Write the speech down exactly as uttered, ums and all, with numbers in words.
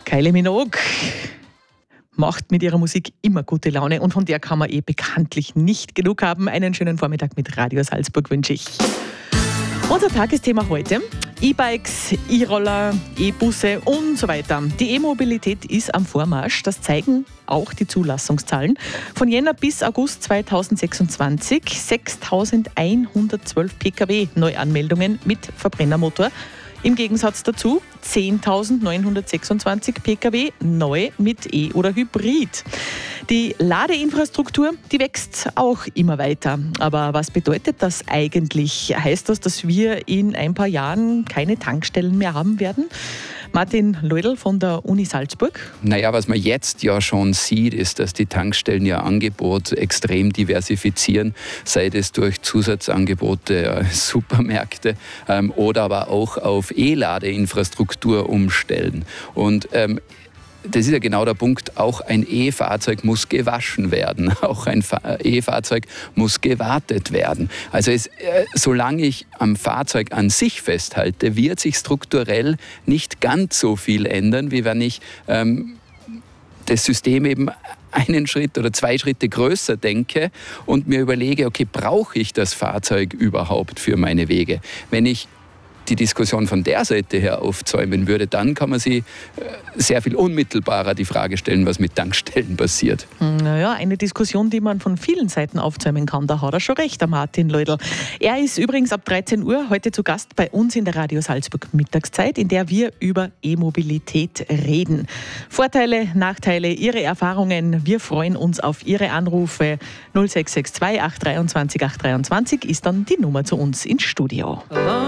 Kylie Minogue macht mit ihrer Musik immer gute Laune und von der kann man eh bekanntlich nicht genug haben. Einen schönen Vormittag mit Radio Salzburg wünsche ich. Unser Tagesthema heute: E-Bikes, E-Roller, E-Busse und so weiter. Die E-Mobilität ist am Vormarsch. Das zeigen auch die Zulassungszahlen. Von Jänner bis August zweitausendsechsundzwanzig sechstausendeinhundertzwölf Pkw Neuanmeldungen mit Verbrennermotor. Im Gegensatz dazu zehntausendneunhundertsechsundzwanzig Pkw neu mit E- oder Hybrid. Die Ladeinfrastruktur, die wächst auch immer weiter. Aber was bedeutet das eigentlich? Heißt das, dass wir in ein paar Jahren keine Tankstellen mehr haben werden? Martin Leudl von der Uni Salzburg. Naja, was man jetzt ja schon sieht, ist, dass die Tankstellen ihr Angebot extrem diversifizieren, sei es durch Zusatzangebote, äh, Supermärkte ähm, oder aber auch auf E-Ladeinfrastruktur umstellen. Und ähm, das ist ja genau der Punkt, auch ein E-Fahrzeug muss gewaschen werden, auch ein Fa- E-Fahrzeug muss gewartet werden. Also es, äh, solange ich am Fahrzeug an sich festhalte, wird sich strukturell nicht ganz so viel ändern, wie wenn ich ähm, das System eben einen Schritt oder zwei Schritte größer denke und mir überlege, okay, brauche ich das Fahrzeug überhaupt für meine Wege? Wenn ich die Diskussion von der Seite her aufzäumen würde, dann kann man sich sehr viel unmittelbarer die Frage stellen, was mit Tankstellen passiert. Naja, eine Diskussion, die man von vielen Seiten aufzäumen kann. Da hat er schon recht, der Martin Leudl. Er ist übrigens ab dreizehn Uhr heute zu Gast bei uns in der Radio Salzburg Mittagszeit, in der wir über E-Mobilität reden. Vorteile, Nachteile, Ihre Erfahrungen. Wir freuen uns auf Ihre Anrufe. null sechs sechs zwei acht zwei drei acht zwei zwei ist dann die Nummer zu uns ins Studio.